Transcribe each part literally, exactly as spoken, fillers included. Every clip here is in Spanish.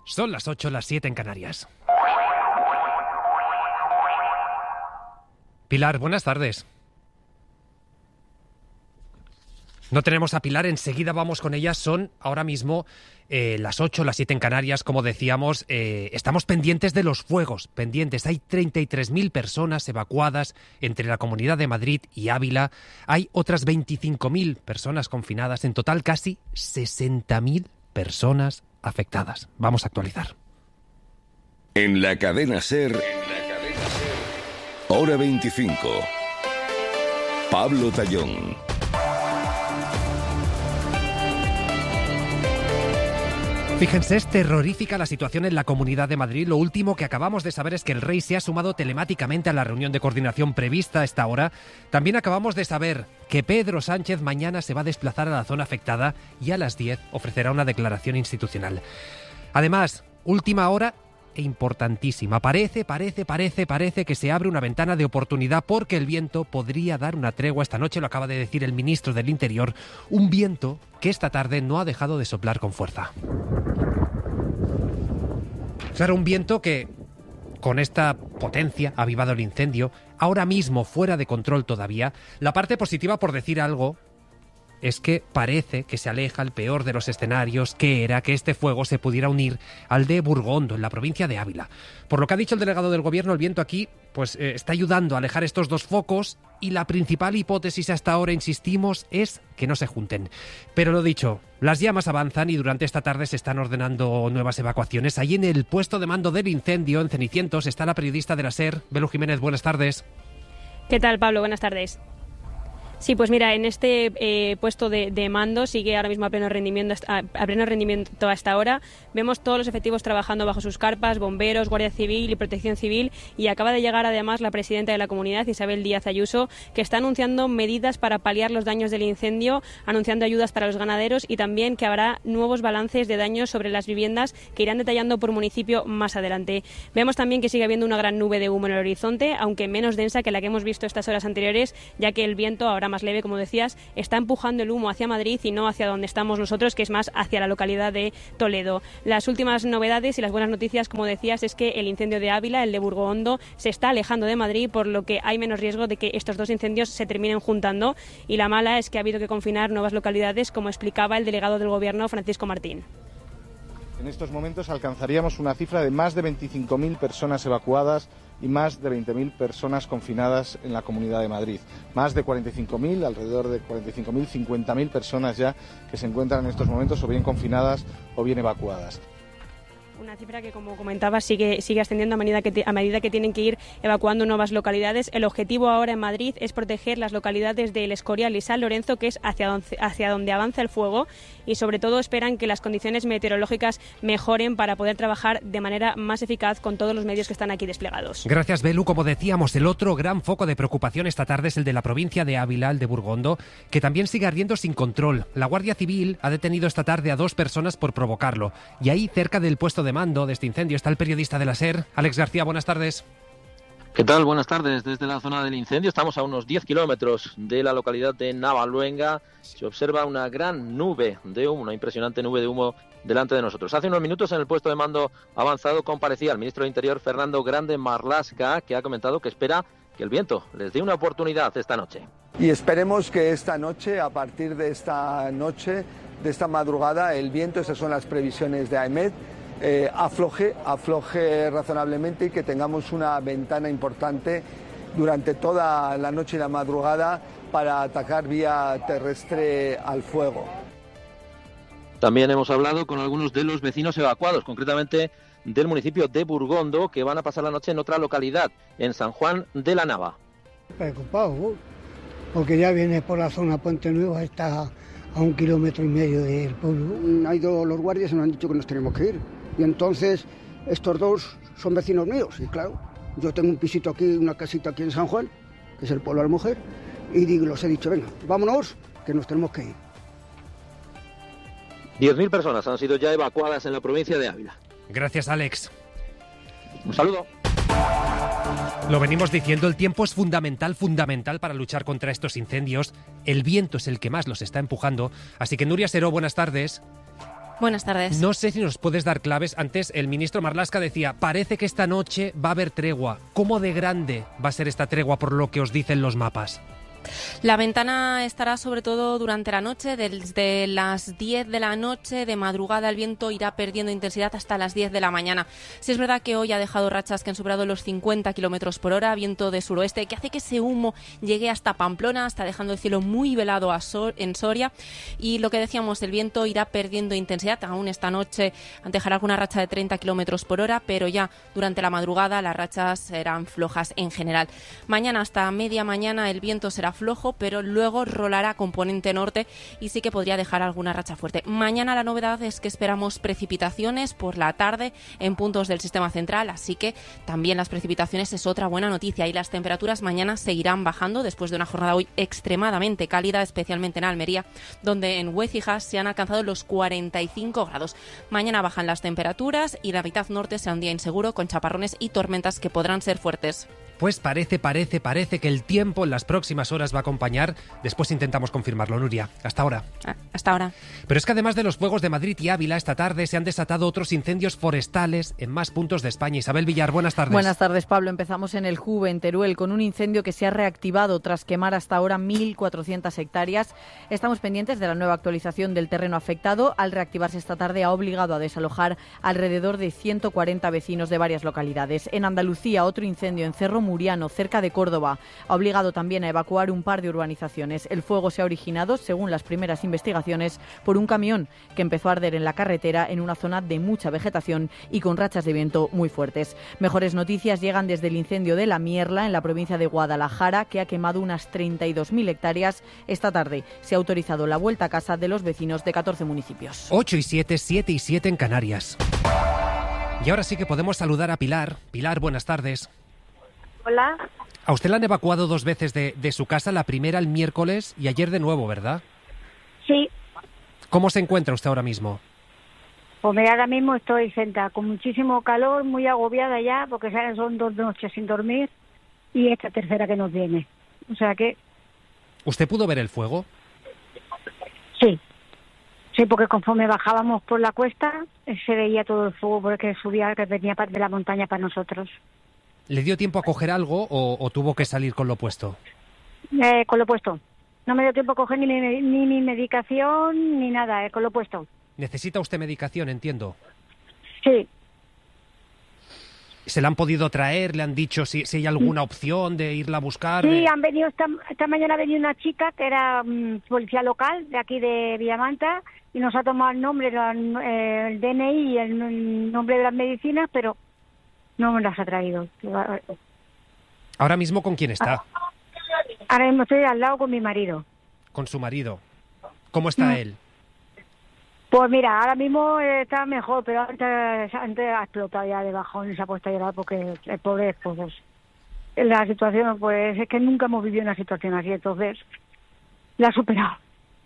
Son las ocho, las siete en Canarias. Pilar, buenas tardes. No tenemos a Pilar, enseguida vamos con ella. Son ahora mismo eh, las ocho, las siete en Canarias, como decíamos. Eh, estamos pendientes de los fuegos, pendientes. Hay treinta y tres mil personas evacuadas entre la Comunidad de Madrid y Ávila. Hay otras veinticinco mil personas confinadas. En total, casi sesenta mil personas afectadas. Vamos a actualizar. En la cadena SER, hora veinticinco. Pablo Tallón. Fíjense, es terrorífica la situación en la Comunidad de Madrid. Lo último que acabamos de saber es que el rey se ha sumado telemáticamente a la reunión de coordinación prevista a esta hora. También acabamos de saber que Pedro Sánchez mañana se va a desplazar a la zona afectada y a las diez ofrecerá una declaración institucional. Además, última hora e importantísima. Parece, parece, parece, parece que se abre una ventana de oportunidad porque el viento podría dar una tregua esta noche, lo acaba de decir el ministro del Interior, un viento que esta tarde no ha dejado de soplar con fuerza. Claro, un viento que, con esta potencia, ha avivado el incendio, ahora mismo fuera de control todavía. La parte positiva, por decir algo, es que parece que se aleja el peor de los escenarios, que era que este fuego se pudiera unir al de Burgondo, en la provincia de Ávila. Por lo que ha dicho el delegado del Gobierno, el viento aquí pues eh, está ayudando a alejar estos dos focos y la principal hipótesis hasta ahora, insistimos, es que no se junten. Pero lo dicho, las llamas avanzan y durante esta tarde se están ordenando nuevas evacuaciones. Ahí en el puesto de mando del incendio, en Cenicientos, está la periodista de la SER, Belu Jiménez. Buenas tardes. ¿Qué tal, Pablo? Buenas tardes. Sí, pues mira, en este eh, puesto de, de mando sigue ahora mismo a pleno rendimiento a, a pleno rendimiento hasta ahora. Vemos todos los efectivos trabajando bajo sus carpas, bomberos, Guardia Civil y Protección Civil, y acaba de llegar además la presidenta de la comunidad, Isabel Díaz Ayuso, que está anunciando medidas para paliar los daños del incendio, anunciando ayudas para los ganaderos y también que habrá nuevos balances de daños sobre las viviendas que irán detallando por municipio más adelante. Vemos también que sigue habiendo una gran nube de humo en el horizonte, aunque menos densa que la que hemos visto estas horas anteriores, ya que el viento ahora más leve, como decías, está empujando el humo hacia Madrid y no hacia donde estamos nosotros, que es más hacia la localidad de Toledo. Las últimas novedades y las buenas noticias, como decías, es que el incendio de Ávila, el de Burgondo, se está alejando de Madrid, por lo que hay menos riesgo de que estos dos incendios se terminen juntando, y la mala es que ha habido que confinar nuevas localidades, como explicaba el delegado del Gobierno, Francisco Martín. En estos momentos alcanzaríamos una cifra de más de veinticinco mil personas evacuadas y más de veinte mil personas confinadas en la Comunidad de Madrid. Más de cuarenta y cinco mil, alrededor de cuarenta y cinco mil, cincuenta mil personas ya que se encuentran en estos momentos o bien confinadas o bien evacuadas. Una cifra que, como comentaba, sigue, sigue ascendiendo a medida, que te, a medida que tienen que ir evacuando nuevas localidades. El objetivo ahora en Madrid es proteger las localidades de El Escorial y San Lorenzo, que es hacia donde, hacia donde avanza el fuego, y sobre todo esperan que las condiciones meteorológicas mejoren para poder trabajar de manera más eficaz con todos los medios que están aquí desplegados. Gracias, Belu. Como decíamos, el otro gran foco de preocupación esta tarde es el de la provincia de Ávila, el de Burgondo, que también sigue ardiendo sin control. La Guardia Civil ha detenido esta tarde a dos personas por provocarlo, y ahí, cerca del puesto de mando de este incendio, está el periodista de la SER, Alex García. Buenas tardes. ¿Qué tal? Buenas tardes. Desde la zona del incendio estamos a unos diez kilómetros de la localidad de Navaluenga. Se observa una gran nube de humo, una impresionante nube de humo delante de nosotros. Hace unos minutos en el puesto de mando avanzado comparecía el ministro de Interior, Fernando Grande Marlaska, que ha comentado que espera que el viento les dé una oportunidad esta noche. Y esperemos que esta noche, a partir de esta noche, de esta madrugada, el viento, esas son las previsiones de AEMET, Eh, afloje, afloje razonablemente y que tengamos una ventana importante durante toda la noche y la madrugada para atacar vía terrestre al fuego. También hemos hablado con algunos de los vecinos evacuados, concretamente del municipio de Burgondo, que van a pasar la noche en otra localidad, en San Juan de la Nava. Preocupado, porque ya viene por la zona Puente Nuevo, está a un kilómetro y medio del pueblo. Han ido los guardias y nos han dicho que nos tenemos que ir. Y entonces estos dos son vecinos míos. Y claro, yo tengo un pisito aquí, una casita aquí en San Juan, que es el pueblo de la mujer, y digo, los he dicho, venga, vámonos, que nos tenemos que ir. diez mil personas han sido ya evacuadas en la provincia de Ávila. Gracias, Alex. Un saludo. Lo venimos diciendo, el tiempo es fundamental, fundamental para luchar contra estos incendios. El viento es el que más los está empujando. Así que, Nuria Seró, buenas tardes. Buenas tardes. No sé si nos puedes dar claves. Antes el ministro Marlaska decía, parece que esta noche va a haber tregua. ¿Cómo de grande va a ser esta tregua por lo que os dicen los mapas? La ventana estará sobre todo durante la noche, desde las diez de la noche, de madrugada el viento irá perdiendo intensidad hasta las diez de la mañana. Sí es verdad que hoy ha dejado rachas que han superado los cincuenta kilómetros por hora, viento de suroeste, que hace que ese humo llegue hasta Pamplona, hasta dejando el cielo muy velado a Sor- en Soria. Y lo que decíamos, el viento irá perdiendo intensidad. Aún esta noche dejará alguna racha de treinta kilómetros por hora, pero ya durante la madrugada las rachas serán flojas en general. Mañana hasta media mañana el viento será flojo, pero luego rolará componente norte y sí que podría dejar alguna racha fuerte. Mañana la novedad es que esperamos precipitaciones por la tarde en puntos del sistema central, así que también las precipitaciones es otra buena noticia y las temperaturas mañana seguirán bajando después de una jornada hoy extremadamente cálida, especialmente en Almería, donde en Huécija se han alcanzado los cuarenta y cinco grados. Mañana bajan las temperaturas y la mitad norte será un día inseguro con chaparrones y tormentas que podrán ser fuertes. Pues parece, parece, parece que el tiempo en las próximas horas va a acompañar. Después intentamos confirmarlo, Nuria. Hasta ahora. Hasta ahora. Pero es que además de los fuegos de Madrid y Ávila, esta tarde se han desatado otros incendios forestales en más puntos de España. Isabel Villar, buenas tardes. Buenas tardes, Pablo. Empezamos en el Jube, en Teruel, con un incendio que se ha reactivado tras quemar hasta ahora mil cuatrocientas hectáreas. Estamos pendientes de la nueva actualización del terreno afectado. Al reactivarse esta tarde ha obligado a desalojar alrededor de ciento cuarenta vecinos de varias localidades. En Andalucía, otro incendio en Cerro Muriano, cerca de Córdoba, ha obligado también a evacuar un par de urbanizaciones. El fuego se ha originado, según las primeras investigaciones, por un camión que empezó a arder en la carretera en una zona de mucha vegetación y con rachas de viento muy fuertes. Mejores noticias llegan desde el incendio de La Mierla, en la provincia de Guadalajara, que ha quemado unas treinta y dos mil hectáreas. Esta tarde se ha autorizado la vuelta a casa de los vecinos de catorce municipios. ocho y siete, siete y siete en Canarias. Y ahora sí que podemos saludar a Pilar. Pilar, buenas tardes. Hola. A usted la han evacuado dos veces de, de su casa, la primera el miércoles y ayer de nuevo, ¿verdad? Sí. ¿Cómo se encuentra usted ahora mismo? Pues mira, ahora mismo estoy sentada con muchísimo calor, muy agobiada ya, porque son dos noches sin dormir y esta tercera que nos viene. O sea que... ¿Usted pudo ver el fuego? Sí. Sí, porque conforme bajábamos por la cuesta se veía todo el fuego porque subía, que venía de la montaña para nosotros. ¿Le dio tiempo a coger algo o, o tuvo que salir con lo puesto? Eh, con lo puesto. No me dio tiempo a coger ni mi, ni mi medicación ni nada, eh, con lo puesto. ¿Necesita usted medicación, entiendo? Sí. ¿Se la han podido traer? ¿Le han dicho si, si hay alguna opción de irla a buscar? Sí, de... han venido esta, esta mañana ha venido una chica que era um, policía local de aquí de Villamanta y nos ha tomado el nombre, la, eh, el D N I y el, el nombre de las medicinas, pero no me las ha traído. ¿Ahora mismo con quién está? Ahora mismo estoy al lado con mi marido. ¿Con su marido? ¿Cómo está Mm. él? Pues mira, ahora mismo está mejor, pero antes, antes ha explotado ya de bajón y se ha puesto a llorar porque el pobre, pues, la situación, pues es que nunca hemos vivido una situación así, entonces la ha superado.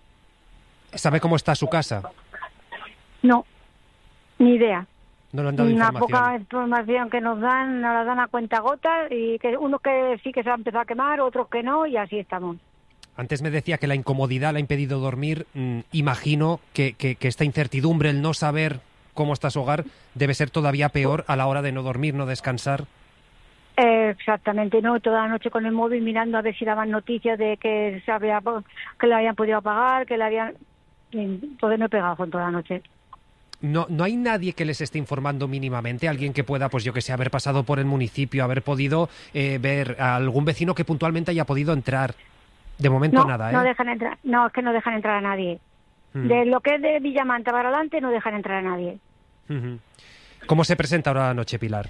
¿Sabe cómo está su casa? No, ni idea. No le han dado Una información. poca información que nos dan, nos la dan a cuentagotas y que unos que sí que se han empezado a quemar, otros que no, y así estamos. Antes me decía que la incomodidad le ha impedido dormir. Mm, imagino que, que, que esta incertidumbre, el no saber cómo está su hogar, debe ser todavía peor a la hora de no dormir, no descansar. Eh, exactamente, no, toda la noche con el móvil mirando a ver si daban noticias de que se había, que le habían podido apagar, que le habían... Entonces me he pegado con toda la noche. No, no hay nadie que les esté informando mínimamente, alguien que pueda, pues yo que sé, haber pasado por el municipio, haber podido eh, ver a algún vecino que puntualmente haya podido entrar. De momento no, nada, ¿eh? No dejan entrar, no, es que no dejan entrar a nadie. Hmm. De lo que es de Villamanta para adelante no dejan entrar a nadie. Uh-huh. ¿Cómo se presenta ahora la noche, Pilar?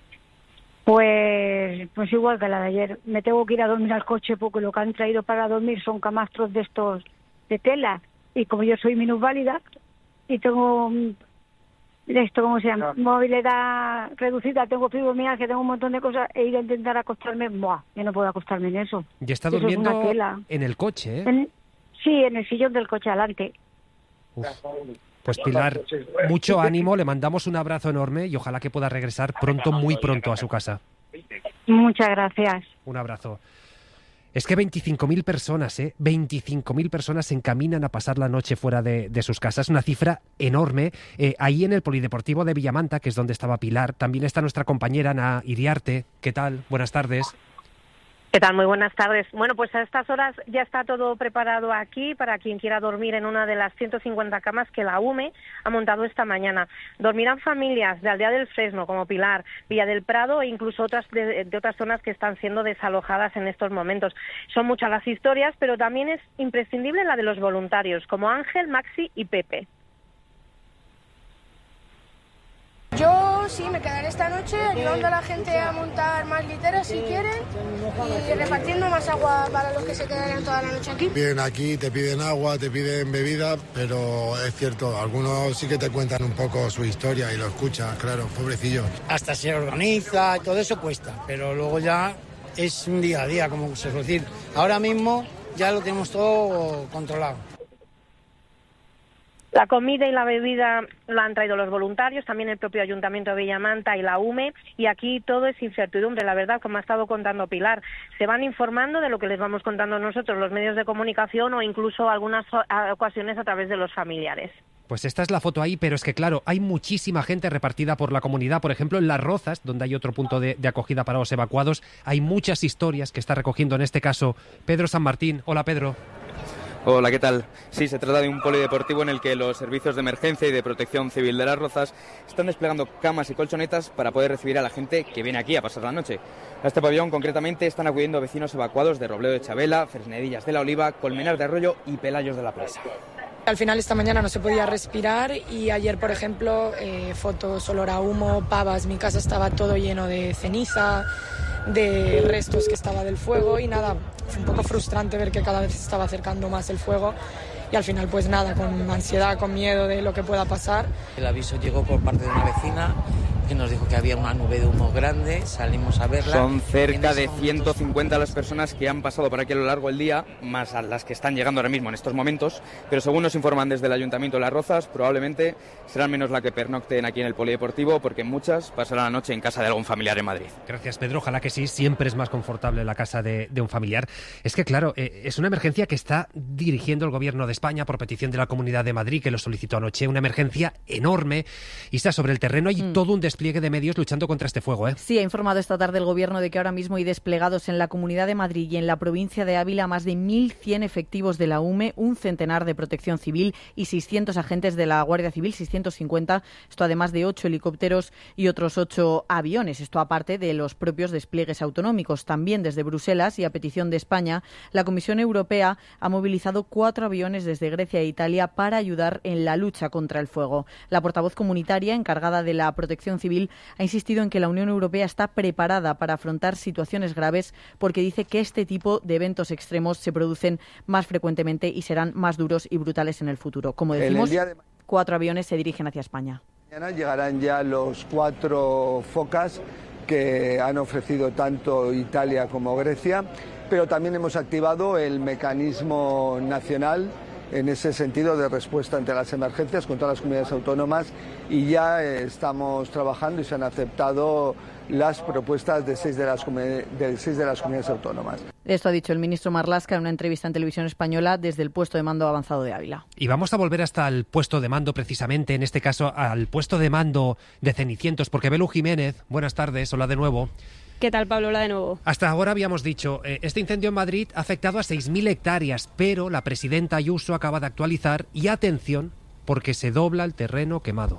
Pues, pues igual que la de ayer. Me tengo que ir a dormir al coche porque lo que han traído para dormir son camastros de estos de tela. Y como yo soy minusválida y tengo esto, ¿cómo se llama? Movilidad reducida, tengo fibromialgia, tengo un montón de cosas, he ido a intentar acostarme, ¡buah! Yo no puedo acostarme en eso. Y está Eso es durmiendo una tela. en el coche, ¿eh? En- sí, en el sillón del coche adelante. Uf. Pues Pilar, mucho ánimo, le mandamos un abrazo enorme y ojalá que pueda regresar pronto, muy pronto a su casa. Muchas gracias. Un abrazo. Es que veinticinco mil personas, ¿eh? veinticinco mil personas se encaminan a pasar la noche fuera de, de sus casas. Una cifra enorme. Eh, ahí en el Polideportivo de Villamanta, que es donde estaba Pilar, también está nuestra compañera Ana Iriarte. ¿Qué tal? Buenas tardes. ¿Qué tal? Muy buenas tardes. Bueno, pues a estas horas ya está todo preparado aquí para quien quiera dormir en una de las ciento cincuenta camas que la U M E ha montado esta mañana. Dormirán familias de Aldea del Fresno, como Pilar, Villa del Prado e incluso otras de, de otras zonas que están siendo desalojadas en estos momentos. Son muchas las historias, pero también es imprescindible la de los voluntarios, como Ángel, Maxi y Pepe. Yo sí, me quedaré esta noche ayudando a la gente a montar más literas si quieren y repartiendo más agua para los que se quedarían toda la noche aquí. Vienen aquí, te piden agua, te piden bebida, pero es cierto, algunos sí que te cuentan un poco su historia y lo escuchas, claro, pobrecillos. Hasta se organiza, todo eso cuesta, pero luego ya es un día a día, como se suele decir. Ahora mismo ya lo tenemos todo controlado. La comida y la bebida la han traído los voluntarios, también el propio Ayuntamiento de Villamanta y la U M E, y aquí todo es incertidumbre, la verdad, como ha estado contando Pilar. Se van informando de lo que les vamos contando nosotros, los medios de comunicación, o incluso algunas ocasiones a través de los familiares. Pues esta es la foto ahí, pero es que claro, hay muchísima gente repartida por la comunidad. Por ejemplo, en Las Rozas, donde hay otro punto de, de acogida para los evacuados, hay muchas historias que está recogiendo, en este caso, Pedro San Martín. Hola, Pedro. Hola, ¿qué tal? Sí, se trata de un polideportivo en el que los servicios de emergencia y de protección civil de Las Rozas están desplegando camas y colchonetas para poder recibir a la gente que viene aquí a pasar la noche. A este pabellón, concretamente, están acudiendo vecinos evacuados de Robledo de Chabela, Fresnedillas de la Oliva, Colmenar de Arroyo y Pelayos de la Presa. Al final esta mañana no se podía respirar y ayer, por ejemplo, eh, fotos, olor a humo, pavas, mi casa estaba todo lleno de ceniza, de restos que estaba del fuego y nada, fue un poco frustrante ver que cada vez se estaba acercando más el fuego y al final pues nada, con ansiedad, con miedo de lo que pueda pasar. El aviso llegó por parte de una vecina que nos dijo que había una nube de humo grande, salimos a verla. Son cerca de ciento cincuenta las personas que han pasado por aquí a lo largo del día, más a las que están llegando ahora mismo en estos momentos, pero según nos informan desde el Ayuntamiento de Las Rozas, probablemente serán menos las que pernocten aquí en el polideportivo, porque muchas pasarán la noche en casa de algún familiar en Madrid. Gracias, Pedro. Ojalá que sí, siempre es más confortable la casa de, de un familiar. Es que, claro, eh, es una emergencia que está dirigiendo el Gobierno de España por petición de la Comunidad de Madrid, que lo solicitó anoche, una emergencia enorme, y está sobre el terreno, hay mm. todo un despliegue de medios luchando contra este fuego, ¿eh? Sí, ha informado esta tarde el Gobierno de que ahora mismo hay desplegados en la Comunidad de Madrid y en la provincia de Ávila más de mil cien efectivos de la U M E, un centenar de Protección Civil y seiscientos agentes de la Guardia Civil, seiscientos cincuenta, esto además de ocho helicópteros y otros ocho aviones, esto aparte de los propios despliegues autonómicos. También desde Bruselas y a petición de España, la Comisión Europea ha movilizado cuatro aviones desde Grecia e Italia para ayudar en la lucha contra el fuego. La portavoz comunitaria encargada de la Protección Civil ha insistido en que la Unión Europea está preparada para afrontar situaciones graves porque dice que este tipo de eventos extremos se producen más frecuentemente y serán más duros y brutales en el futuro. Como decimos, de... cuatro aviones se dirigen hacia España. Mañana llegarán ya los cuatro Focas que han ofrecido tanto Italia como Grecia, pero también hemos activado el mecanismo nacional en ese sentido de respuesta ante las emergencias con todas las comunidades autónomas y ya eh, estamos trabajando y se han aceptado las propuestas de seis de las, de seis de las comunidades autónomas. Esto ha dicho el ministro Marlaska en una entrevista en Televisión Española desde el puesto de mando avanzado de Ávila. Y vamos a volver hasta el puesto de mando, precisamente, en este caso al puesto de mando de Cenicientos, porque Belu Jiménez, buenas tardes, hola de nuevo. ¿Qué tal, Pablo? Hola de nuevo. Hasta ahora habíamos dicho, eh, este incendio en Madrid ha afectado a seis mil hectáreas, pero la presidenta Ayuso acaba de actualizar y atención, porque se dobla el terreno quemado.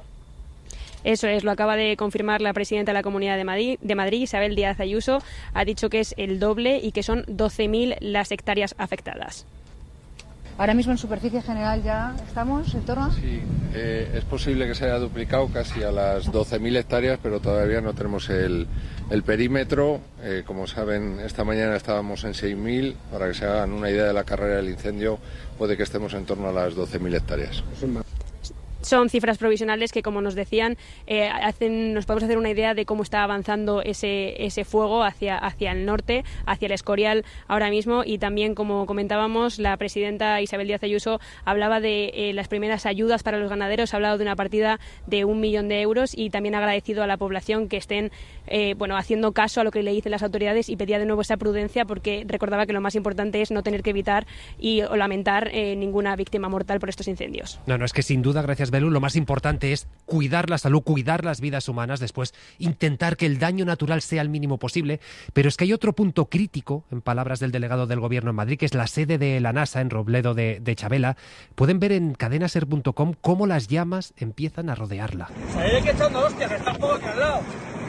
Eso es, lo acaba de confirmar la presidenta de la Comunidad de Madrid, de Madrid, Isabel Díaz Ayuso. Ha dicho que es el doble y que son doce mil las hectáreas afectadas. Ahora mismo en superficie general ya estamos en torno a... Sí, eh, es posible que se haya duplicado casi a las doce mil hectáreas, pero todavía no tenemos el, el perímetro. Eh, como saben, esta mañana estábamos en seis mil. Para que se hagan una idea de la carrera del incendio, puede que estemos en torno a las doce mil hectáreas. Son cifras provisionales que, como nos decían, eh, hacen, nos podemos hacer una idea de cómo está avanzando ese, ese fuego hacia, hacia el norte, hacia el Escorial ahora mismo, y también, como comentábamos, la presidenta Isabel Díaz Ayuso hablaba de eh, las primeras ayudas para los ganaderos, ha hablado de una partida de un millón de euros y también ha agradecido a la población que estén eh, bueno, haciendo caso a lo que le dicen las autoridades, y pedía de nuevo esa prudencia porque recordaba que lo más importante es no tener que evitar y o lamentar eh, ninguna víctima mortal por estos incendios. No, no, es que sin duda, gracias Belú, lo más importante es cuidar la salud, cuidar las vidas humanas, después intentar que el daño natural sea el mínimo posible, pero es que hay otro punto crítico, en palabras del delegado del Gobierno en Madrid, que es la sede de la NASA en Robledo de, de Chabela. Pueden ver en cadenaser punto com cómo las llamas empiezan a rodearla. Ahí que echando hostias, está un poco aquí al lado.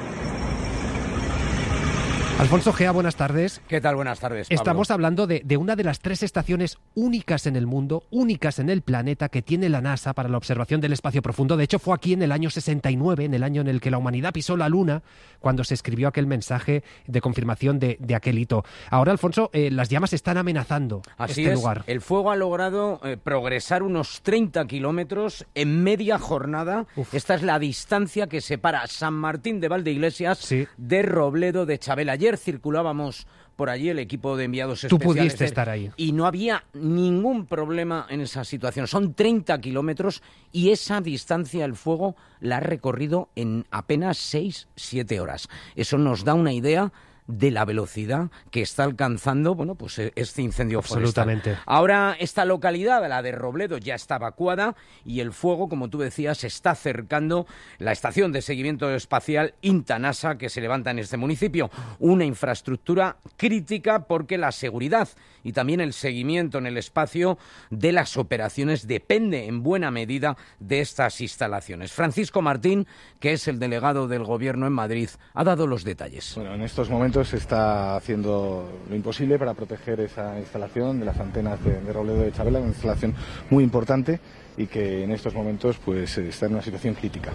Alfonso Gea, buenas tardes. ¿Qué tal? Buenas tardes, Pablo. Estamos hablando de, de una de las tres estaciones únicas en el mundo, únicas en el planeta, que tiene la NASA para la observación del espacio profundo. De hecho, fue aquí en el año sesenta y nueve, en el año en el que la humanidad pisó la Luna, cuando se escribió aquel mensaje de confirmación de, de aquel hito. Ahora, Alfonso, eh, las llamas están amenazando Así este es. lugar. El fuego ha logrado eh, progresar unos treinta kilómetros en media jornada. Uf. Esta es la distancia que separa San Martín de Valdeiglesias sí. de Robledo de Chabela. Ayer circulábamos por allí el equipo de enviados especiales. Tú pudiste estar ahí. Y no había ningún problema en esa situación. Son treinta kilómetros y esa distancia el fuego la ha recorrido en apenas seis, siete horas. Eso nos da una idea de la velocidad que está alcanzando, bueno, pues este incendio Absolutamente. forestal. Ahora esta localidad, la de Robledo, ya está evacuada y el fuego, como tú decías, está acercando la estación de seguimiento espacial INTA-NASA que se levanta en este municipio. Una infraestructura crítica porque la seguridad y también el seguimiento en el espacio de las operaciones depende en buena medida de estas instalaciones. Francisco Martín, que es el delegado del Gobierno en Madrid, ha dado los detalles. Bueno, en estos momentos se está haciendo lo imposible para proteger esa instalación de las antenas de, de Robledo de Chabela, una instalación muy importante y que en estos momentos pues está en una situación crítica.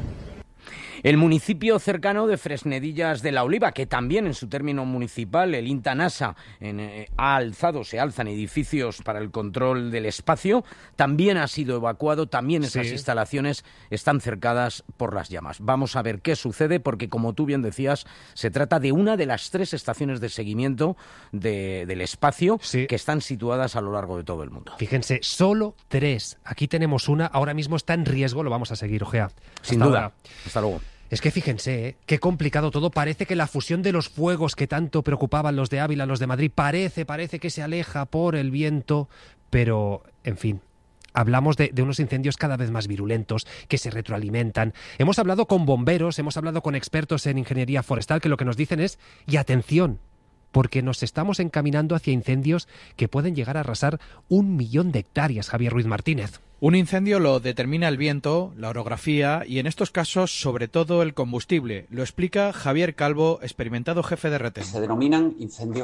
El municipio cercano de Fresnedillas de la Oliva, que también en su término municipal, el INTA-NASA, en, eh, ha alzado, se alzan edificios para el control del espacio, también ha sido evacuado, también esas sí. instalaciones están cercadas por las llamas. Vamos a ver qué sucede, porque como tú bien decías, se trata de una de las tres estaciones de seguimiento de, del espacio sí. que están situadas a lo largo de todo el mundo. Fíjense, solo tres. Aquí tenemos una, ahora mismo está en riesgo, lo vamos a seguir, Ojea. Sin duda. Ahora. Hasta luego. Es que fíjense, ¿eh? Qué complicado todo. Parece que la fusión de los fuegos que tanto preocupaban los de Ávila, los de Madrid, parece, parece que se aleja por el viento, pero, en fin, hablamos de, de unos incendios cada vez más virulentos, que se retroalimentan. Hemos hablado con bomberos, hemos hablado con expertos en ingeniería forestal, que lo que nos dicen es, y atención, porque nos estamos encaminando hacia incendios que pueden llegar a arrasar un millón de hectáreas, Javier Ruiz Martínez. Un incendio lo determina el viento, la orografía y en estos casos sobre todo el combustible. Lo explica Javier Calvo, experimentado jefe de retén. Se denominan incendios